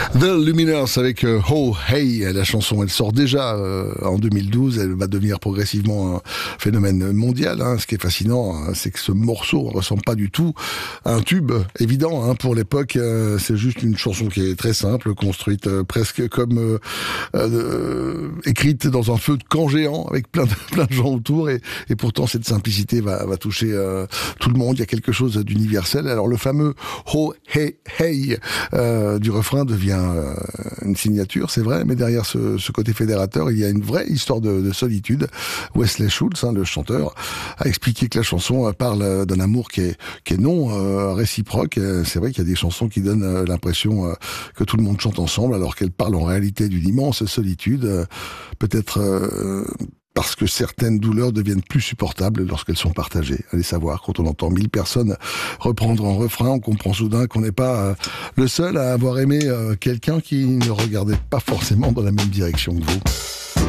The Lumineers avec Oh Hey, la chanson elle sort déjà en 2012, elle va devenir progressivement un phénomène mondial. Ce qui est fascinant, c'est que ce morceau ne ressemble pas du tout à un tube évident pour l'époque. C'est juste une chanson qui est très simple, construite presque comme écrite dans un feu de camp géant avec plein de gens autour, et pourtant cette simplicité va toucher tout le monde. Il y a quelque chose d'universel. Alors le fameux Oh Hey Hey du refrain devient une signature, c'est vrai, mais derrière ce côté fédérateur, il y a une vraie histoire de solitude. Wesley Schultz, le chanteur, a expliqué que la chanson parle d'un amour qui est non réciproque. C'est vrai qu'il y a des chansons qui donnent l'impression que tout le monde chante ensemble, alors qu'elles parlent en réalité d'une immense solitude, peut-être parce que certaines douleurs deviennent plus supportables lorsqu'elles sont partagées. Allez savoir, quand on entend 1000 personnes reprendre un refrain, on comprend soudain qu'on n'est pas le seul à avoir aimé quelqu'un qui ne regardait pas forcément dans la même direction que vous.